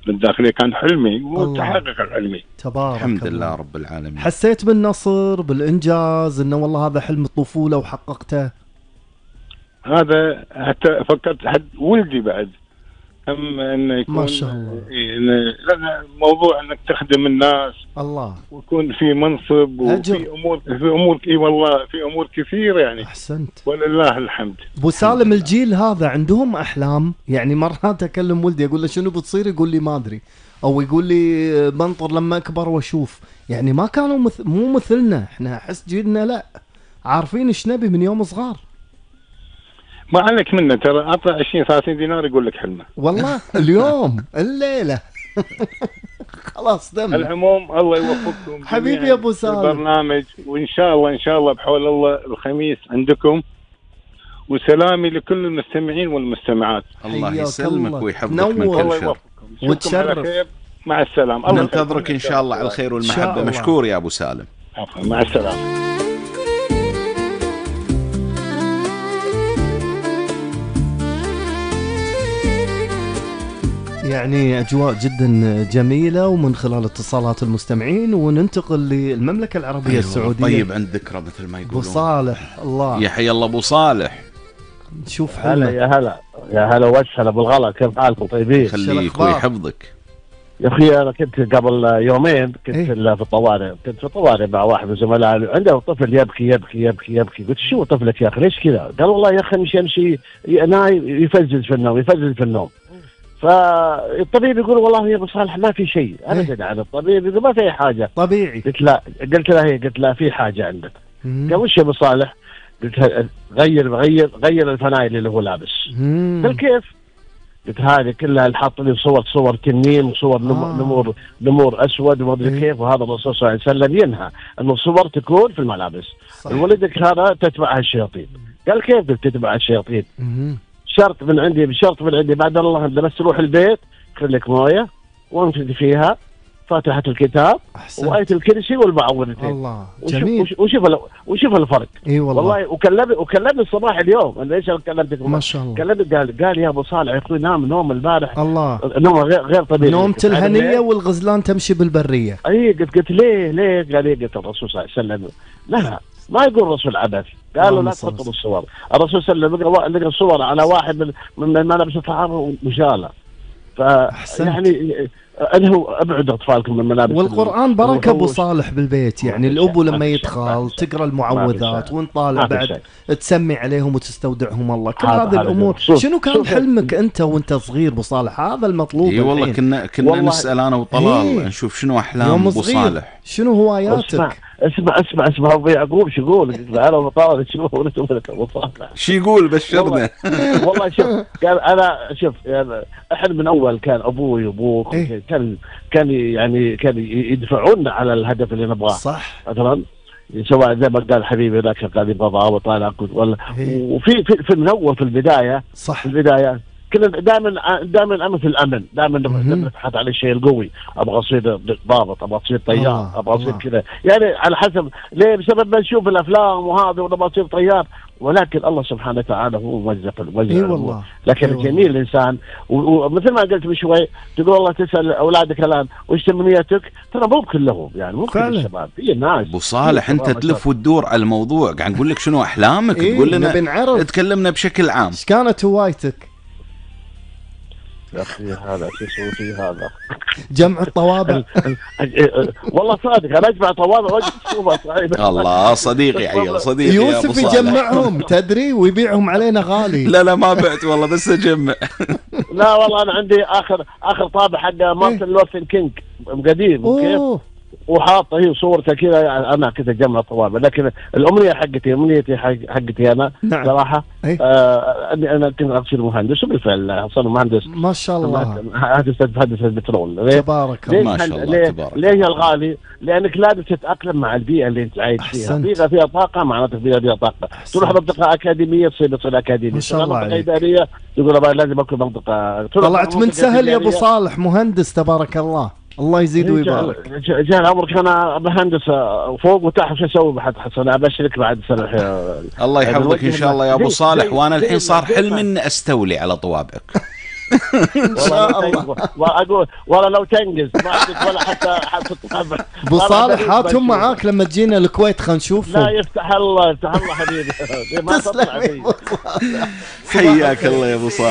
للداخليه كان حلمي وتحقق حلمي. تبارك الحمد الله. لله رب العالمين. حسيت بالنصر بالإنجاز إنه والله هذا حلم الطفولة وحققته؟ هذا حتى فكرت حد ولدي بعد هم انه يكون ما شاء الله. لأن موضوع انك تخدم الناس الله. ويكون في منصب وفي امور اي والله في امور كثيره يعني. احسنت ولله الحمد. ابو سالم، الجيل هذا عندهم احلام؟ يعني مرات اكلم ولدي اقول له شنو بتصير، يقول لي ما ادري، او يقول لي بنطر لما اكبر واشوف. يعني ما كانوا مو مثلنا احنا، احس جيلنا لا عارفين ايش نبي من يوم صغار. ما عليك منه ترى، اعطى 20 30 دينار يقول لك حلمه والله اليوم الليله خلاص دم. العموم الله يوفقكم حبيبي يا ابو سالم البرنامج، وان شاء الله ان شاء الله بحول الله الخميس عندكم، وسلامي لكل المستمعين والمستمعات. الله يسلمك ويحفظك من الله كل شر وتشرف. مع السلامه. ننتظرك ان شاء الله على الخير والمحبه. مشكور يا ابو سالم. مع السلامه. يعني أجواء جدا جميلة، ومن خلال اتصالات المستمعين وننتقل للمملكة العربية السعودية. طيب عند ذكرى مثل ما يقولون. أبو صالح، الله يا حي الله أبو صالح. نشوف هلا يا هلا يا هلا وسهلا بالغلا، كيف حالكم؟ طيبين؟ خليك ويحفظك يا أخي. أنا كنت قبل يومين كنت في الطوارئ، مع واحد من زملائي، عنده طفل يبكي يبكي يبكي يبكي. قلت شو طفلك يا أخي ليش كذا؟ قال والله يا أخي يمشي نايم يفزز في النوم. فالطبيب يقول والله يا ابو صالح ما في شيء. انا ابدا على الطبيب يقول ما في حاجه طبيعي. قلت لا في حاجه عندك. قال وش يا ابو صالح؟ قلت غير الفنايل اللي هو لابس. قال كيف؟ قلت هذه كلها اللي حاط لي صور تنين وصور نمور اسود وما ادري كيف، وهذا الرسول صلى الله عليه وسلم ينهى انه الصور تكون في الملابس. ولدك هذا تتبعها الشياطين. قال كيف تتبع الشياطين؟ بشرط من عندي بعد الله بس تروح البيت خليك مويه وامسك فيها فاتحة الكتاب وآية الكرسي والمعوذتين. الله جميل. وشوف الفرق. اي والله. وكلمني الصباح اليوم. انا ليش كلمتك؟ ما شاء الله. كلمني قال يا ابو صالح يا اخوي نوم البارح. الله. نوم غير طبيعي. نومة الهنية والغزلان تمشي بالبرية. اي قلت ليه؟ قال لي قلت الرسول صلى الله عليه وسلم لا ما يقول الرسول عبث. قالوا لا تحطوا الصور. الرسول صلى الله عليه وسلم لقى صور على واحد من ملابس الطعام وشاله. يعني انهوا ابعدوا اطفالكم من ملابس. والقرآن بركة ابو صالح بالبيت، يعني الابو لما يدخل تقرا المعوذات ونطالع بعد تسمي عليهم وتستودعهم الله. كل هذه الامور. شنو كان حلمك انت وانت صغير ابو صالح؟ هذا المطلوب. اي والله كنا نسال انا وطلال نشوف شنو احلام ابو صالح، شنو هواياتك. اسمع ابو يعقوب شو يقول. انا وطلال شنو ابو صالح شو يقول؟ بشرنا. والله شوف قال انا شوف يعني احنا من اول كان ابوي وابوك كان يدفعونا على الهدف اللي نبغاه. صح. مثلا سواء زي ما قال حبيبي ذاك قال يبغى وطالع ولا وفي من اول في البدايه. صح. في البدايه كنا دائما امل في الامن، دائما نبحث عن الشيء القوي. ابغى اصير ضابط، ابغى اصير طيار، ابغى اصير كذا، يعني على حسب ليه بسبب ما نشوف الافلام وهذا ونبغى اصير طيار. ولكن الله سبحانه وتعالى هو موزع والله. لكن الجميل الانسان ومثل ما قلت بشوي تقول والله تسال اولادك الان وش تمنيتك، ترى مو كلهم يعني مو كل الشباب، في ناس. ابو صالح انت تلف وتدور على الموضوع، قاعد نقول لك شنو احلامك تقول لنا تكلمنا بشكل عام. ايش كانت هوايتك يا اخي؟ هذا شو يسوي فيه هذا؟ جمع الطوابع. والله صادق انا اجمع طوابع صعيب. الله صديقي عيل صديقي يوسف يجمعهم تدري ويبيعهم علينا غالي. لا ما بعت والله بس اجمع. لا والله انا عندي اخر طابع حق مارتن لوثر كينج قديم كيف وحاطه هي صورته كذا. انا كنت اجمع طوابع، لكن الامنيه حقتي انا نعم. صراحه انا كنت اصير مهندس، وبالفعل صرت مهندس ما شاء الله. مهندس البترول. تبارك الله ما شاء الله. ليه يا الغالي؟ لانك لازم تتاقلم مع البيئه اللي انت عايش فيها. بيئه فيها طاقه معناته فيها طاقه. تروح منطقه اكاديميه تصير اكاديميه. ما شاء الله منطقه اداريه تقول لازم اكون منطقه. طلعت من سهل يا ابو صالح مهندس تبارك الله. الله يزيد ويبارك. جاء عمرك انا مهندس فوق وتحت شو اسوي بعد حسن؟ ابشرك بعد سنه. الله يحفظك ان شاء الله يا ابو صالح. وانا الحين صار حلمي اني استولي على طوابعك. ان شاء الله. واقول والله لو تنجز ما عندك ولا حتى تطبع. ابو صالح هاتهم معاك لما تجينا الكويت خلينا نشوفهم. لا يفتح الله يفتح الله حبيبي. تسلم. حياك الله يا ابو صالح.